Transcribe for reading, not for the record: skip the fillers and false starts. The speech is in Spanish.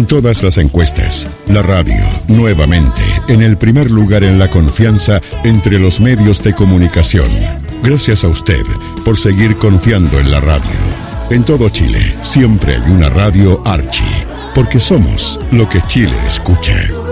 todas las encuestas, la radio, nuevamente, en el primer lugar en la confianza entre los medios de comunicación. Gracias a usted por seguir confiando en la radio. En todo Chile, siempre hay una radio Archi, porque somos lo que Chile escucha.